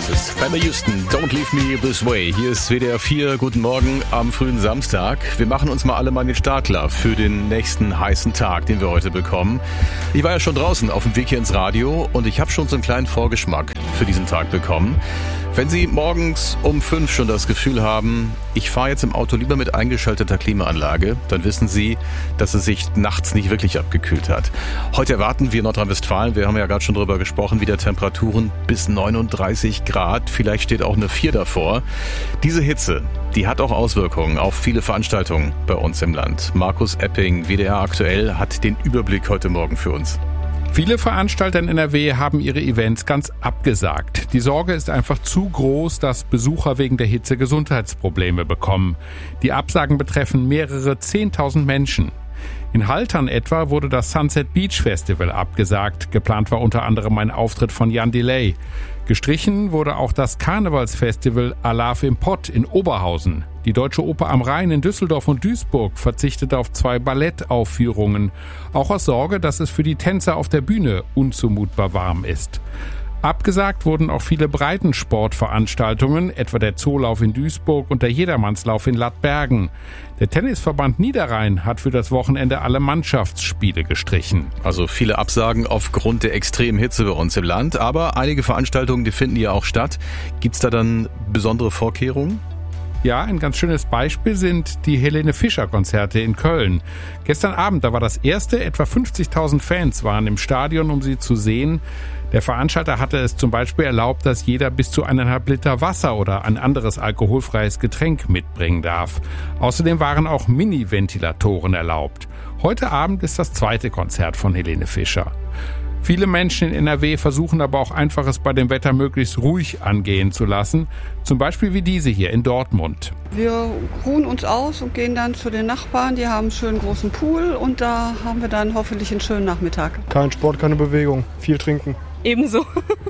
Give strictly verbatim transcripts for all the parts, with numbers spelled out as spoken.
Das ist Family Houston, Don't Leave Me This Way. Hier ist W D R vier, guten Morgen am frühen Samstag. Wir machen uns mal alle mal den Start klar für den nächsten heißen Tag, den wir heute bekommen. Ich war ja schon draußen auf dem Weg hier ins Radio und ich habe schon so einen kleinen Vorgeschmack für diesen Tag bekommen. Wenn Sie morgens um fünf schon das Gefühl haben, ich fahre jetzt im Auto lieber mit eingeschalteter Klimaanlage, dann wissen Sie, dass es sich nachts nicht wirklich abgekühlt hat. Heute erwarten wir in Nordrhein-Westfalen, wir haben ja gerade schon drüber gesprochen, wieder Temperaturen bis neununddreißig Grad. Vielleicht steht auch eine vier davor. Diese Hitze, die hat auch Auswirkungen auf viele Veranstaltungen bei uns im Land. Markus Epping, W D R aktuell, hat den Überblick heute Morgen für uns. Viele Veranstalter in N R W haben ihre Events ganz abgesagt. Die Sorge ist einfach zu groß, dass Besucher wegen der Hitze Gesundheitsprobleme bekommen. Die Absagen betreffen mehrere zehntausend Menschen. In Haltern etwa wurde das Sunset Beach Festival abgesagt. Geplant war unter anderem ein Auftritt von Jan Delay. Gestrichen wurde auch das Karnevalsfestival Alarv im Pott in Oberhausen. Die Deutsche Oper am Rhein in Düsseldorf und Duisburg verzichtete auf zwei Ballettaufführungen. Auch aus Sorge, dass es für die Tänzer auf der Bühne unzumutbar warm ist. Abgesagt wurden auch viele Breitensportveranstaltungen, etwa der Zoolauf in Duisburg und der Jedermannslauf in Lattbergen. Der Tennisverband Niederrhein hat für das Wochenende alle Mannschaftsspiele gestrichen. Also viele Absagen aufgrund der extremen Hitze bei uns im Land, aber einige Veranstaltungen, die finden ja auch statt. Gibt's da dann besondere Vorkehrungen? Ja, ein ganz schönes Beispiel sind die Helene Fischer Konzerte in Köln. Gestern Abend, da war das erste, etwa fünfzigtausend Fans waren im Stadion, um sie zu sehen. Der Veranstalter hatte es zum Beispiel erlaubt, dass jeder bis zu eineinhalb Liter Wasser oder ein anderes alkoholfreies Getränk mitbringen darf. Außerdem waren auch Mini-Ventilatoren erlaubt. Heute Abend ist das zweite Konzert von Helene Fischer. Viele Menschen in N R W versuchen aber auch einfach, es bei dem Wetter möglichst ruhig angehen zu lassen. Zum Beispiel wie diese hier in Dortmund. Wir ruhen uns aus und gehen dann zu den Nachbarn. Die haben einen schönen großen Pool und da haben wir dann hoffentlich einen schönen Nachmittag. Kein Sport, keine Bewegung, viel trinken. Ebenso.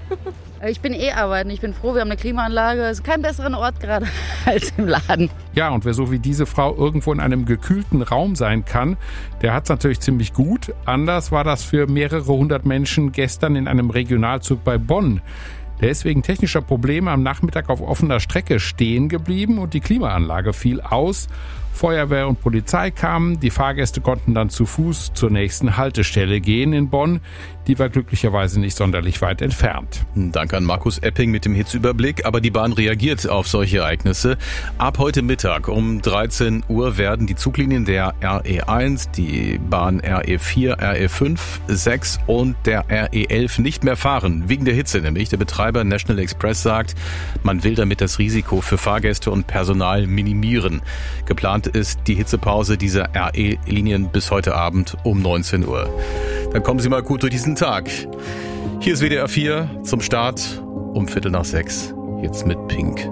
Ich bin eh arbeiten. Ich bin froh, wir haben eine Klimaanlage. Es ist kein besseren Ort gerade als im Laden. Ja, und wer so wie diese Frau irgendwo in einem gekühlten Raum sein kann, der hat es natürlich ziemlich gut. Anders war das für mehrere hundert Menschen gestern in einem Regionalzug bei Bonn. Der ist wegen technischer Probleme am Nachmittag auf offener Strecke stehen geblieben und die Klimaanlage fiel aus. Feuerwehr und Polizei kamen, die Fahrgäste konnten dann zu Fuß zur nächsten Haltestelle gehen in Bonn. Die war glücklicherweise nicht sonderlich weit entfernt. Danke an Markus Epping mit dem Hitzeüberblick. Aber die Bahn reagiert auf solche Ereignisse. Ab heute Mittag um dreizehn Uhr werden die Zuglinien der R E eins, die Bahn R E vier, R E fünf, sechs und der R E elf nicht mehr fahren. Wegen der Hitze nämlich. Der Betreiber National Express sagt, man will damit das Risiko für Fahrgäste und Personal minimieren. Geplant ist die Hitzepause dieser R E-Linien bis heute Abend um neunzehn Uhr. Dann kommen Sie mal gut durch diesen Tag. Hier ist W D R vier zum Start um Viertel nach sechs. Jetzt mit Pink.